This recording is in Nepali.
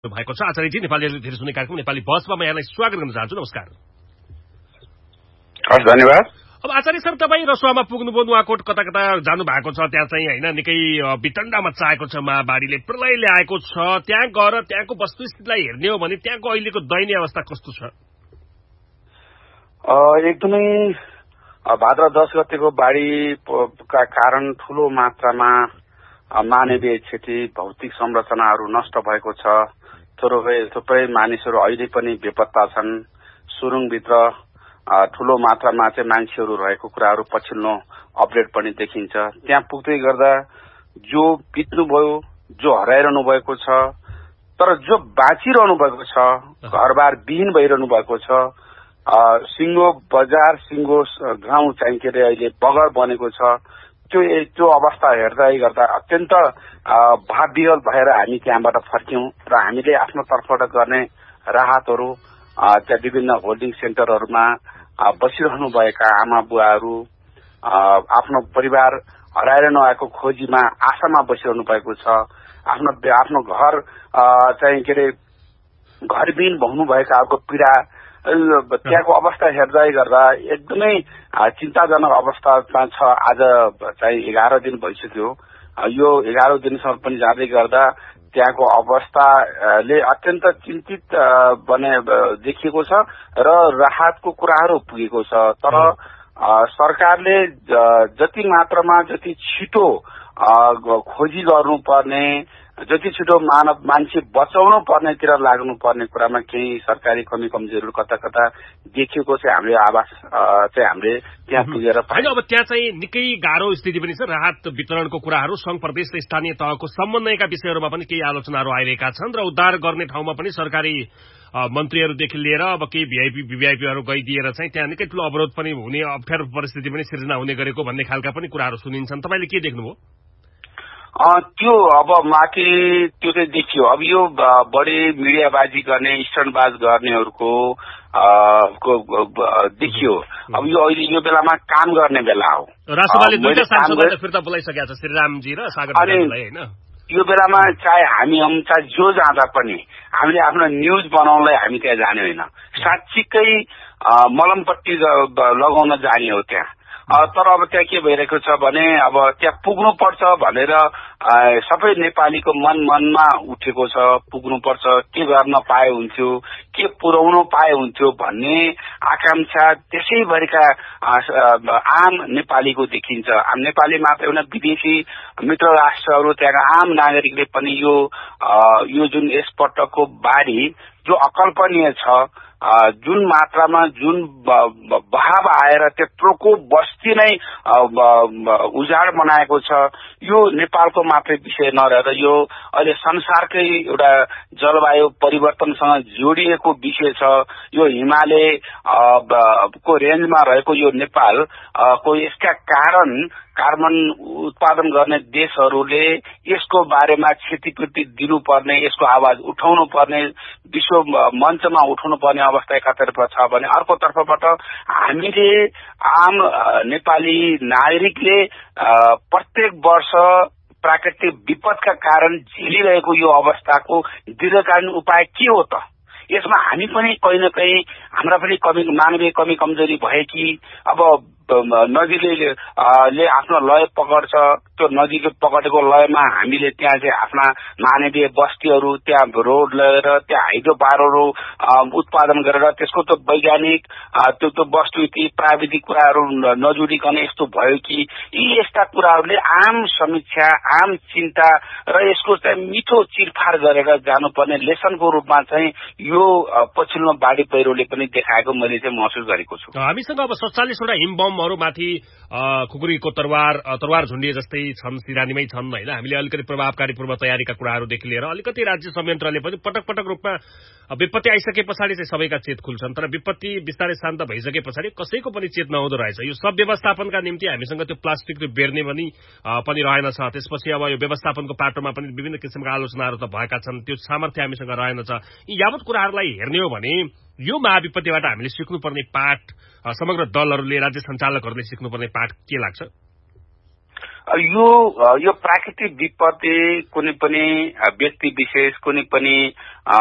भएको छ। आचार्यजी, नेपालीहरूले धेरै सुन्ने कार्यक्रम नेपाली बसमा म यहाँलाई स्वागत गर्न चाहन्छु। नमस्कार। धन्यवाद। अब आचार्य सर, तपाईँ रसुवामा पुग्नुभयो, नुवाकोट कता कता जानु भएको छ, त्यहाँ चाहिँ होइन निकै वितण्डा मच्चाएको छ, महाबाढीले प्रलय ल्याएको छ। त्यहाँ गएर त्यहाँको वस्तुस्थितिलाई हेर्ने हो भने त्यहाँको अहिलेको दयनीय अवस्था कस्तो छ? एकदमै भाद्र 10 गतेको बाढीका कारण ठूलो मात्रामा मानवीय क्षति, भौतिक संरचनाहरू नष्ट भएको छ। थुप्रै मानिसहरू अहिले पनि बेपत्ता छन्। सुरुङभित्र ठूलो मात्रामा चाहिँ मान्छेहरू रहेको कुराहरू पछिल्लो अपडेट पनि देखिन्छ। त्यहाँ पुग्दै गर्दा जो बित्नुभयो, जो हराइरहनु भएको छ, तर जो बाँचिरहनु भएको छ, घरबार विहीन भइरहनु भएको छ, सिङ्गो बजार, सिङ्गो गाउँ चाहिँ के अरे अहिले बगर बनेको छ, त्यो अवस्था हेर्दै गर्दा अत्यन्त भावविह्वल भएर हामी त्यहाँबाट फर्क्यौं र हामीले आफ्नो तर्फबाट गर्ने राहतहरू त्यहाँ विभिन्न होल्डिङ सेन्टरहरूमा बसिरहनु भएका आमा बुवाहरू, आफ्नो परिवार हराएर नआएको खोजीमा आशामा बसिरहनु भएको छ। आफ्नो घर चाहिँ के अरे घरविहीन हुनु भएकाहरूको पीडा, त्यहाँको अवस्था हेर्दै गर्दा एकदमै चिन्ताजनक अवस्थामा छ। आज चाहिँ 11 दिन भइसक्यो। यो 11 दिनसम्म पनि जाँदै गर्दा त्यहाँको अवस्थाले अत्यन्त चिन्तित देखिएको छ र राहतको कुराहरू पुगेको छ। तर सरकारले जति मात्रामा, जति छिटो खोजी गर्नुपर्ने, जति छिटो मान्छे बचाउनु पर्नेतिर लाग्नु पर्ने कुरामा केही सरकारी कमी कमजोरीहरू कता कता देखिएको चाहिँ हामीले आवाज चाहिँ हामीले त्यहाँ पुगेर होइन। अब त्यहाँ चाहिँ निकै गाह्रो स्थिति पनि छ। राहत वितरणको कुराहरू संघ प्रदेश र स्थानीय तहको समन्वयका विषयहरूमा पनि केही आलोचनाहरू आइरहेका छन् र उद्धार गर्ने ठाउँमा पनि सरकारी मन्त्रीहरूदेखि लिएर अब केही भिआइपीहरू गइदिएर चाहिँ त्यहाँ निकै ठूलो अवरोध पनि हुने, अप्ठ्यारो परिस्थिति पनि सिर्जना हुने गरेको भन्ने खालका पनि कुराहरू सुनिन्छन्। तपाईँले के देख्नुभयो? त्यो अब माथि त्यो चाहिँ देखियो। अब यो बढी मिडियाबाजी गर्ने, स्टन्टबाज गर्नेहरूको देखियो। अब यो अहिले यो बेलामा काम गर्ने बेला हो। राष्ट्रवादीले दुईटा सांसदलाई फिर्ता बोलाइसकेका छ, श्रीरामजी र सागर दाजुलाई, हैन? यो बेलामा चाहे हामी चाहे जो जाँदा पनि हामीले आफ्नो न्यूज बनाउनलाई हामी त्यहाँ जाने होइन, साँच्चीकै मलमपट्टी लगाउन जाने हो त्यहाँ। तर अब त्यहाँ के भइरहेको छ भने अब त्यहाँ पुग्नु पर्छ भनेर सबै नेपालीको मनमा उठेको छ। पुग्नु पर्छ, के गर्न पाए हुन्थ्यो, के पुर्याउनु पाए हुन्थ्यो भन्ने आकांक्षा त्यसैभरिका आम नेपालीको देखिन्छ। आम नेपाली मात्र होइन, विदेशी मित्र राष्ट्रहरू, त्यहाँका आम नागरिकले पनि यो जुन यसपटकको बाढी जो अकल्पनीय छ, जुन मात्रामा जुन बहाव आएर त्यत्रोको बस्ती नै उजाड बनाएको छ, यो नेपालको मात्रै विषय नरहेर यो अहिले संसारकै एउटा जलवायु परिवर्तनसँग जोडिएको विषय छ। यो हिमालय को रेन्जमा रहेको यो नेपाल को यसका कारण कार्बन उत्पादन गर्ने देशहरूले यसको बारेमा क्षतिपूर्ति दिनुपर्ने, यसको आवाज उठाउनु पर्ने, विश्व मञ्चमा उठाउनु पर्ने अवस्था एकातर्फ छ भने अर्कोतर्फबाट हामीले आम नेपाली नागरिकले प्रत्येक वर्ष प्राकृतिक विपदका कारण झेलिरहेको यो अवस्थाको दीर्घकालीन उपाय के हो त? यसमा हामी पनि कहीँ न कहीँ हाम्रा पनि मानवीय कमी कमजोरी भए कि अब नदीले आफ्नो लय पकड्छ, त्यो नदीले पकडेको लयमा हामीले त्यहाँ चाहिँ आफ्ना मानवीय बस्तीहरू त्यहाँ रोड लगेर त्यहाँ हाइड्रो पावरहरू उत्पादन गरेर त्यसको त वैज्ञानिक त्यो वस्तुति प्राविधिक कुराहरू नजोडिकन यस्तो भयो कि यस्ता कुराहरूले आम समीक्षा, आम चिन्ता र यसको चाहिँ मिठो चिरफार गरेर जानुपर्ने लेसनको रूपमा चाहिँ यो पछिल्लो बाढी पहिरोले पनि देखाएको मैले चाहिँ महसुस गरेको छु। हामीसँग अब 47वटा हिम बमहरू माथि खुकुरीको तरवार झुन्डिए जस्तै छन्, सिरानीमै छन्, होइन? हामीले अलिकति प्रभावकारी पूर्व तयारीका कुराहरूदेखि लिएर अलिकति राज्य संयन्त्रले पनि पटक पटक रूपमा विपत्ति आइसके पछाडि चाहिँ सबैका चेत खुल्छन्, तर विपत्ति बिस्तारै शान्त भइसके पछाडि कसैको पनि चेत नहुँदो रहेछ। यो सब व्यवस्थापनका निम्ति हामीसँग त्यो प्लास्टिक बेर्ने पनि रहेनछ। त्यसपछि अब यो व्यवस्थापनको पाटोमा पनि विभिन्न किसिमका आलोचनाहरू त भएका छन्, त्यो सामर्थ्य हामीसँग रहेनछ। यी यावत कुराहरूलाई हेर्ने हो भने यो महाविपत्तिबाट हामीले सिक्नुपर्ने पाठ, समग्र दलहरूले, राज्य सञ्चालकहरूले सिक्नुपर्ने पाठ के लाग्छ? यो प्राकृतिक विपत्ति कुनै पनि व्यक्ति विशेष कुनै पनि